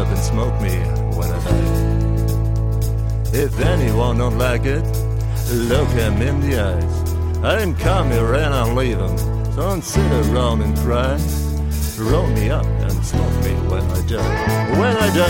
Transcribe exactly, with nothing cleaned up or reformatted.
up and smoke me when I die. If anyone don't like it, look him in the eyes. I ain't come here and I'll leave him. Don't sit around and cry. Roll me up and smoke me when I die. When I die.